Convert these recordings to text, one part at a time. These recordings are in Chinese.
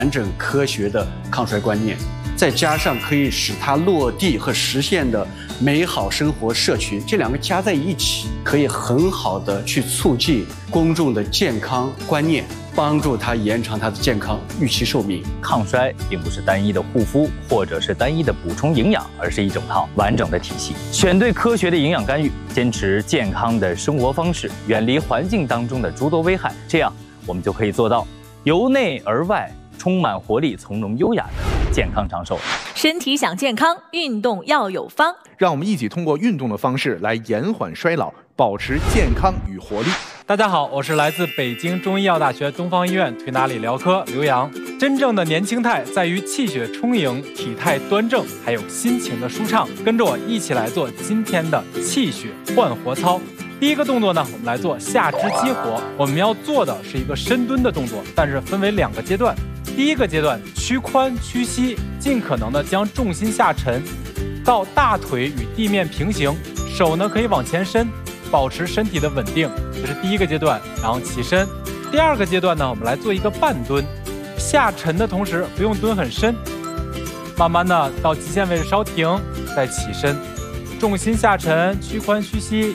完整科学的抗衰观念，再加上可以使它落地和实现的美好生活社群，这两个加在一起，可以很好的去促进公众的健康观念，帮助他延长他的健康预期寿命。 抗衰并不是单一的护肤，或者是单一的补充营养，而是一整套完整的体系。选对科学的营养干预，坚持健康的生活方式，远离环境当中的诸多危害，这样我们就可以做到由内而外充满活力、从容优雅的健康长寿。 身体想健康，运动要有方。 让我们一起通过运动的方式来延缓衰老，保持健康与活力。 大家好，我是来自北京中医药大学东方医院推拿理疗科刘洋。真正的年轻态在于气血充盈、体态端正，还有心情的舒畅。跟着我一起来做今天的气血焕活操。第一个动作呢，我们来做下肢激活。我们要做的是一个深蹲的动作，但是分为2个阶段。第一个阶段，屈髋屈膝，尽可能的将重心下沉到大腿与地面平行，手呢可以往前伸，保持身体的稳定，这是第一个阶段。然后起身。第2个阶段呢，我们来做一个半蹲，下沉的同时不用蹲很深，慢慢的到极限位置稍停，再起身，重心下沉，屈髋屈膝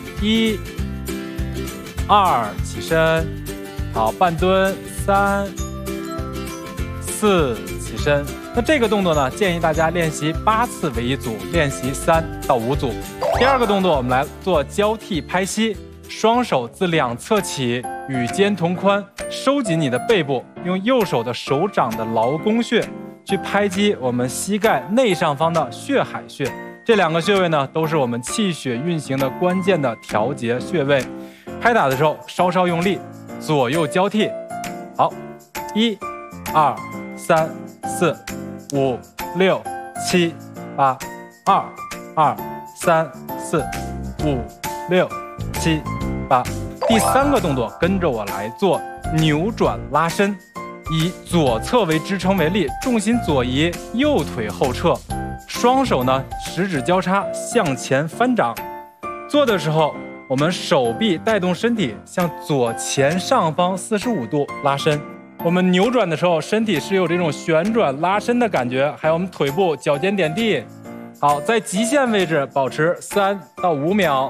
，1、2，起身，好，半蹲，3、4，起身。那这个动作呢，建议大家练习8次为一组，练习3到5组。第2个动作，我们来做交替拍膝，双手自2侧起，与肩同宽，收紧你的背部，用右手的手掌的劳宫穴去拍击我们膝盖内上方的血海穴。这2个穴位呢，都是我们气血运行的关键的调节穴位。拍打的时候稍稍用力，左右交替。好，1、2、3、4、5、6、7、8，2、2、3、4、5、6、7、8。第3个动作，跟着我来做扭转拉伸，以左侧为支撑为例，重心左移，右腿后撤，双手呢食指交叉向前翻掌。做的时候，我们手臂带动身体向左前上方45度拉伸。我们扭转的时候，身体是有这种旋转拉伸的感觉，还有我们腿部脚尖点地。好，在极限位置保持3到5秒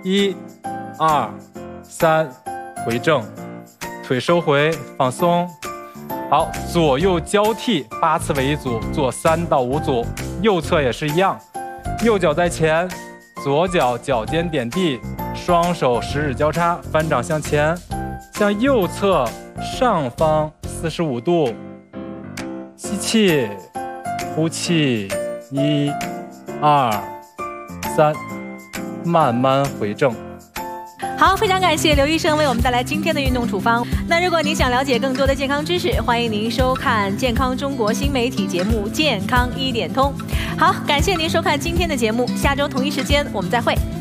，1、2、3，回正，腿收回，放松。好，左右交替8次为一组，做3到5组。右侧也是一样，右脚在前，左脚脚尖点地，双手食指交叉，翻掌向前，向右侧上方45度，吸气，呼气，1、2、3，慢慢回正。 好，非常感谢刘医生为我们带来今天的运动处方。那如果您想了解更多的健康知识，欢迎您收看健康中国新媒体节目《健康1点通》。好，感谢您收看今天的节目，下周同一时间我们再会。